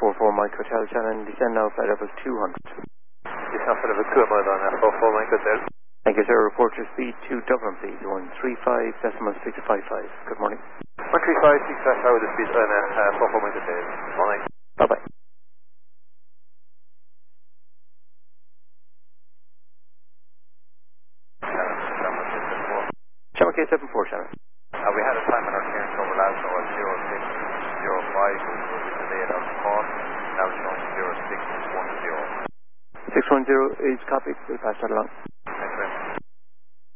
44 Mike Hotel Shannon, descend now, flight level 200. Descend flight level 200 on 44 Mike Hotel. Thank you, sir. Report your speed to Dublin, please. 135.655. Good morning. 135.655 with the speed on 44 Mike Hotel. Morning. Bye-bye. Shamrock K74, Shannon. We had a time on our clearance over last hour at 0605, which was delayed on the call. Now showing 0610. 610 is copied. We'll pass that along.